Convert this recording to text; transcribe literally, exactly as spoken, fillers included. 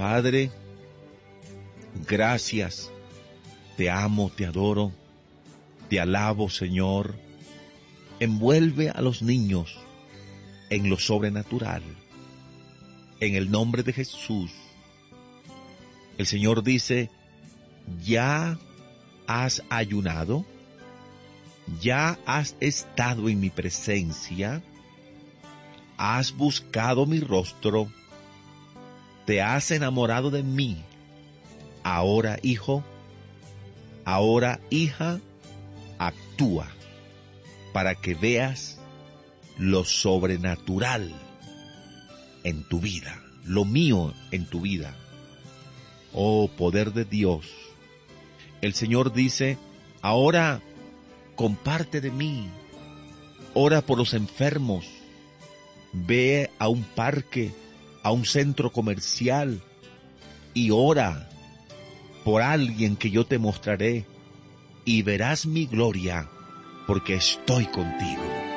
Padre, gracias, te amo, te adoro, te alabo, Señor. Envuelve a los niños en lo sobrenatural. En el nombre de Jesús. El Señor dice, ¿ya has ayunado? ¿Ya has estado en mi presencia? ¿Has buscado mi rostro? ¿Te has enamorado de mí? Ahora, hijo, ahora, hija, actúa para que veas lo sobrenatural en tu vida, lo mío en tu vida. Oh, poder de Dios. El Señor dice, ahora comparte de mí, ora por los enfermos, ve a un parque, a un centro comercial y ora por alguien que yo te mostraré y verás mi gloria porque estoy contigo.